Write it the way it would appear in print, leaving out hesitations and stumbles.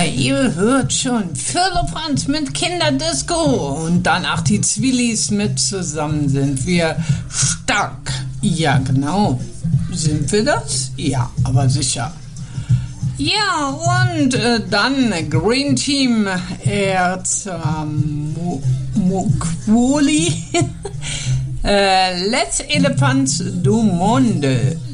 ihr hört schon, Firlefanz mit Kinderdisco und danach die Zwillis mit zusammen sind wir stark. Ja, genau. Sind wir das? Ja, aber sicher. Ja, und dann Green Team Mokwoli Let's Elephants du Monde.